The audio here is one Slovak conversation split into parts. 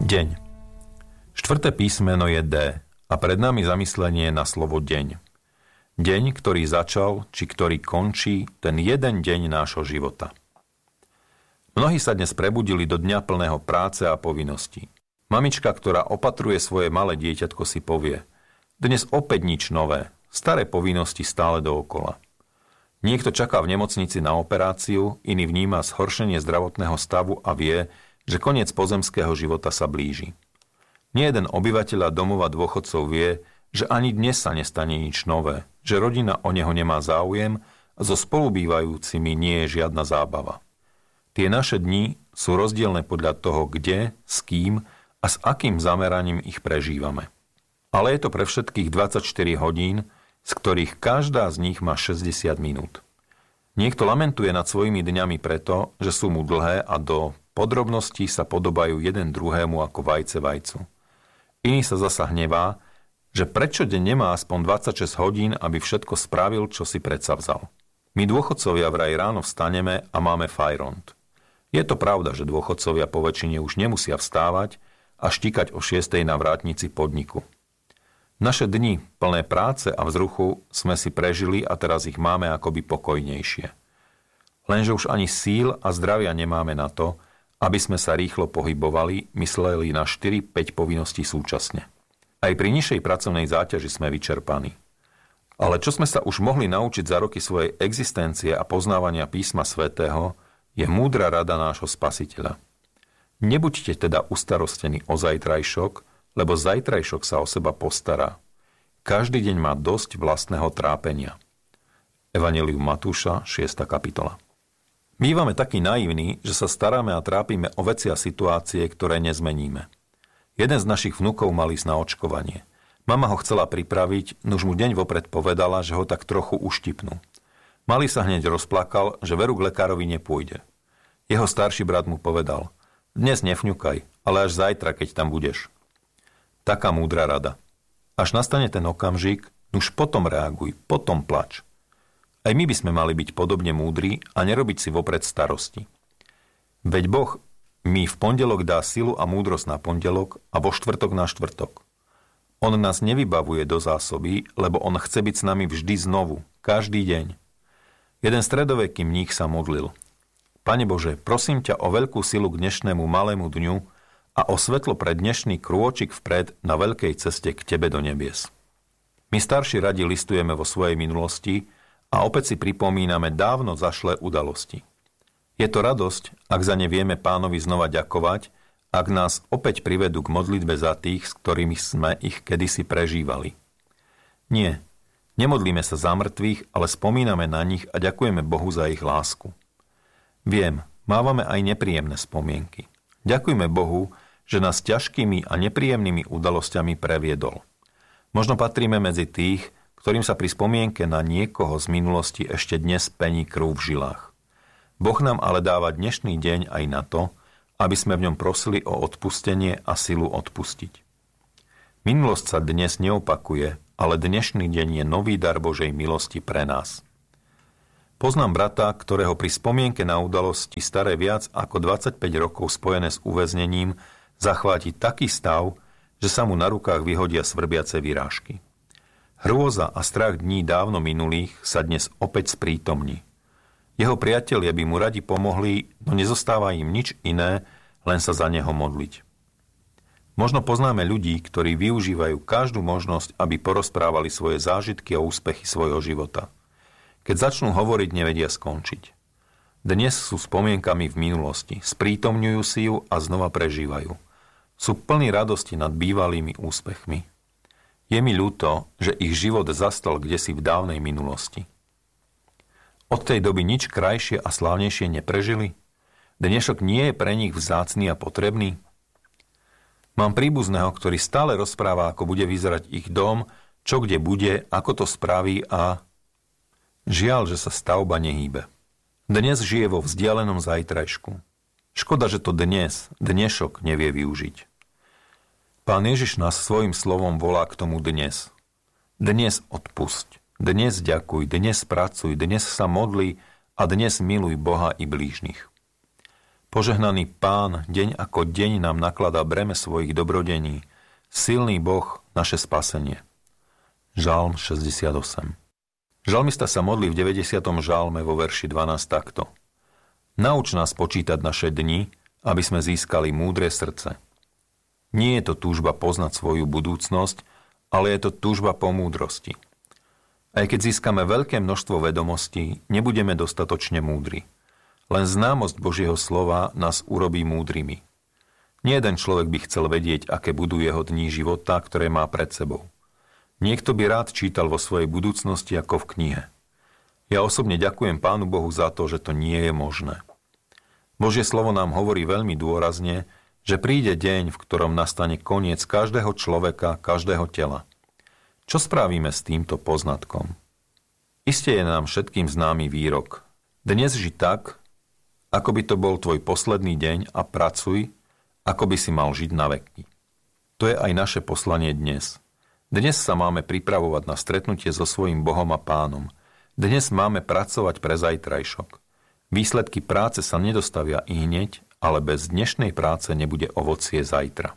Deň. Štvrté písmeno je D a pred nami zamyslenie na slovo deň. Deň, ktorý začal, či ktorý končí, ten jeden deň nášho života. Mnohí sa dnes prebudili do dňa plného práce a povinností. Mamička, ktorá opatruje svoje malé dieťatko, si povie: dnes opäť nič nové, staré povinnosti stále dookola. Niekto čaká v nemocnici na operáciu, iný vníma zhoršenie zdravotného stavu a vie, že koniec pozemského života sa blíži. Nie jeden obyvateľ domova dôchodcov vie, že ani dnes sa nestane nič nové, že rodina o neho nemá záujem a so spolubývajúcimi nie je žiadna zábava. Tie naše dni sú rozdielne podľa toho, kde, s kým a s akým zameraním ich prežívame. Ale je to pre všetkých 24 hodín, z ktorých každá z nich má 60 minút. Niekto lamentuje nad svojimi dňami preto, že sú mu dlhé a do podrobností sa podobajú jeden druhému ako vajce vajcu. Iný sa zasa hnevá, že prečo deň nemá aspoň 26 hodín, aby všetko spravil, čo si predsavzal. My dôchodcovia vraj ráno vstaneme a máme fajront. Je to pravda, že dôchodcovia po väčšine už nemusia vstávať a štíkať o 6:00 na vrátnici podniku. Naše dni, plné práce a vzruchu, sme si prežili a teraz ich máme akoby pokojnejšie. Lenže už ani síl a zdravia nemáme na to, aby sme sa rýchlo pohybovali, mysleli na 4-5 povinností súčasne. Aj pri nižšej pracovnej záťaži sme vyčerpaní. Ale čo sme sa už mohli naučiť za roky svojej existencie a poznávania písma svätého, je múdra rada nášho Spasiteľa. Nebuďte teda ustarostení o zajtrajšok, lebo zajtrajšok sa o seba postará. Každý deň má dosť vlastného trápenia. Evanjelium Matúša, 6. kapitola. Bývame takí naivní, že sa staráme a trápime o veci a situácie, ktoré nezmeníme. Jeden z našich vnukov mal ísť na očkovanie. Mama ho chcela pripraviť, nuž mu deň vopred povedala, že ho tak trochu uštipnú. Malý sa hneď rozplakal, že veru k lekárovi nepôjde. Jeho starší brat mu povedal: dnes nefňukaj, ale až zajtra, keď tam budeš. Taká múdra rada. Až nastane ten okamžik, nuž potom reaguj, potom plač. Aj my by sme mali byť podobne múdri a nerobiť si vopred starosti. Veď Boh mi v pondelok dá silu a múdrosť na pondelok a vo štvrtok na štvrtok. On nás nevybavuje do zásoby, lebo on chce byť s nami vždy znovu, každý deň. Jeden stredoveký mních sa modlil: Pane Bože, prosím ťa o veľkú silu k dnešnému malému dňu a o svetlo pre dnešný krôčik vpred na veľkej ceste k Tebe do nebies. My starší radi listujeme vo svojej minulosti a opäť si pripomíname dávno zašlé udalosti. Je to radosť, ak za ne vieme Pánovi znova ďakovať, ak nás opäť privedú k modlitbe za tých, s ktorými sme ich kedysi prežívali. Nie, nemodlíme sa za mŕtvych, ale spomíname na nich a ďakujeme Bohu za ich lásku. Viem, mávame aj nepríjemné spomienky. Ďakujme Bohu, že nás ťažkými a nepríjemnými udalosťami previedol. Možno patríme medzi tých, ktorým sa pri spomienke na niekoho z minulosti ešte dnes pení krv v žilách. Boh nám ale dáva dnešný deň aj na to, aby sme v ňom prosili o odpustenie a silu odpustiť. Minulosť sa dnes neopakuje, ale dnešný deň je nový dar Božej milosti pre nás. Poznám brata, ktorého pri spomienke na udalosti staré viac ako 25 rokov spojené s uväznením zachváti taký stav, že sa mu na rukách vyhodia svrbiace vyrážky. Hrôza a strach dní dávno minulých sa dnes opäť sprítomní. Jeho priatelia by mu radi pomohli, no nezostáva im nič iné, len sa za neho modliť. Možno poznáme ľudí, ktorí využívajú každú možnosť, aby porozprávali svoje zážitky a úspechy svojho života. Keď začnú hovoriť, nevedia skončiť. Dnes sú spomienkami v minulosti, sprítomňujú si ju a znova prežívajú. Sú plní radosti nad bývalými úspechmi. Je mi ľúto, že ich život zastal kdesi v dávnej minulosti. Od tej doby nič krajšie a slávnejšie neprežili? Dnešok nie je pre nich vzácny a potrebný? Mám príbuzného, ktorý stále rozpráva, ako bude vyzerať ich dom, čo kde bude, ako to spraví a... Žiaľ, že sa stavba nehýbe. Dnes žije vo vzdialenom zajtrajšku. Škoda, že to dnešok nevie využiť. Pán Ježiš nás svojim slovom volá k tomu dnes. Dnes odpusť, dnes ďakuj, dnes pracuj, dnes sa modli a dnes miluj Boha i blížnych. Požehnaný Pán deň ako deň nám nakladá breme svojich dobrodení. Silný Boh, naše spasenie. Žalm 68. Žalmista sa modlí v 90. žalme vo verši 12 takto. Nauč nás počítať naše dni, aby sme získali múdre srdce. Nie je to túžba poznať svoju budúcnosť, ale je to túžba po múdrosti. Aj keď získame veľké množstvo vedomostí, nebudeme dostatočne múdri. Len známosť Božieho slova nás urobí múdrymi. Nie jeden človek by chcel vedieť, aké budú jeho dni života, ktoré má pred sebou. Niekto by rád čítal vo svojej budúcnosti ako v knihe. Ja osobne ďakujem Pánu Bohu za to, že to nie je možné. Božie slovo nám hovorí veľmi dôrazne, že príde deň, v ktorom nastane koniec každého človeka, každého tela. Čo spravíme s týmto poznatkom? Isté je nám všetkým známy výrok. Dnes ži tak, ako by to bol tvoj posledný deň a pracuj, ako by si mal žiť na veky. To je aj naše poslanie dnes. Dnes sa máme pripravovať na stretnutie so svojím Bohom a Pánom. Dnes máme pracovať pre zajtrajšok. Výsledky práce sa nedostavia ihneď, ale bez dnešnej práce nebude ovocie zajtra.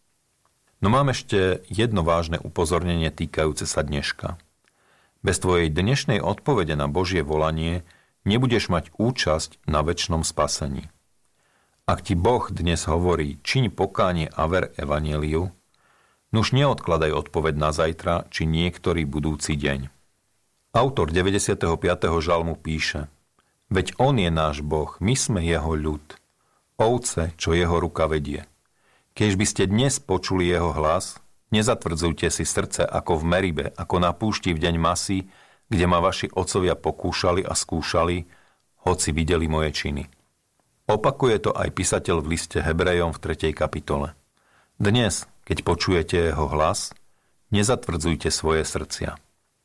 No mám ešte jedno vážne upozornenie týkajúce sa dneška. Bez tvojej dnešnej odpovede na Božie volanie nebudeš mať účasť na večnom spasení. Ak ti Boh dnes hovorí, čiň pokánie a ver evanjeliu, nuž neodkladaj odpoveď na zajtra či niektorý budúci deň. Autor 95. žalmu píše: Veď on je náš Boh, my sme jeho ľud, ovce, čo jeho ruka vedie. Keď by ste dnes počuli jeho hlas, nezatvrdzujte si srdce ako v Meribe, ako na púšti v deň Masy, kde ma vaši otcovia pokúšali a skúšali, hoci videli moje činy. Opakuje to aj písateľ v liste Hebrejom v 3. kapitole. Dnes, keď počujete jeho hlas, nezatvrdzujte svoje srdcia.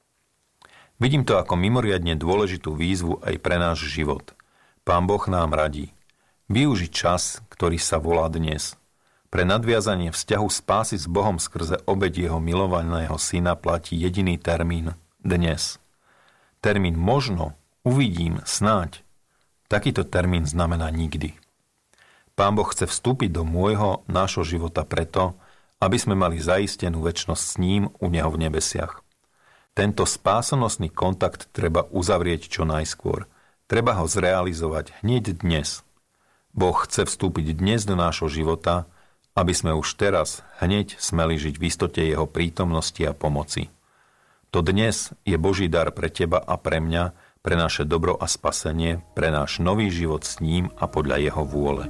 Vidím to ako mimoriadne dôležitú výzvu aj pre náš život. Pán Boh nám radí. Využiť čas, ktorý sa volá dnes. Pre nadviazanie vzťahu spásy s Bohom skrze obeť jeho milovaného syna platí jediný termín dnes. Termín možno, uvidím, snáď. Takýto termín znamená nikdy. Pán Boh chce vstúpiť do nášho života preto, aby sme mali zaistenú večnosť s ním u neho v nebesiach. Tento spásonosný kontakt treba uzavrieť čo najskôr. Treba ho zrealizovať hneď dnes. Boh chce vstúpiť dnes do nášho života, aby sme už teraz hneď smeli žiť v istote jeho prítomnosti a pomoci. To dnes je Boží dar pre teba a pre mňa, pre naše dobro a spasenie, pre náš nový život s ním a podľa jeho vôle.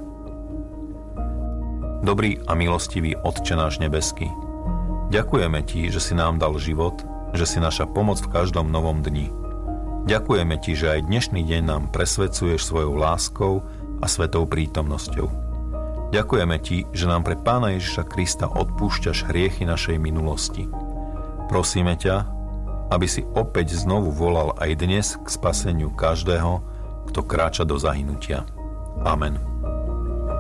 Dobrý a milostivý Otče náš nebeský, ďakujeme ti, že si nám dal život, že si naša pomoc v každom novom dni. Ďakujeme ti, že aj dnešný deň nám presvedcuješ svojou láskou a svetou prítomnosťou. Ďakujeme ti, že nám pre Pána Ježiša Krista odpúšťaš hriechy našej minulosti. Prosíme ťa, aby si opäť znovu volal aj dnes k spaseniu každého, kto kráča do zahynutia. Amen.